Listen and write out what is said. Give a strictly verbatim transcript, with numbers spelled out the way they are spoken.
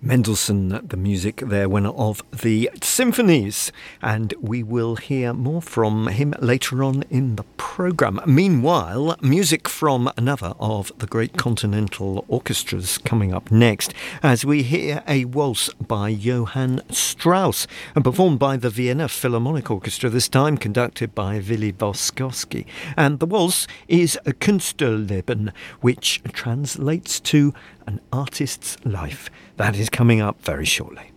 Mendelssohn, the music there, one of the symphonies, and we will hear more from him later on in the programme. Meanwhile, music from another of the great continental orchestras coming up next, as we hear a waltz by Johann Strauss, and performed by the Vienna Philharmonic Orchestra, this time conducted by Willy Boskowski. And the waltz is Künstlerleben, which translates to an artist's life. That is coming up very shortly.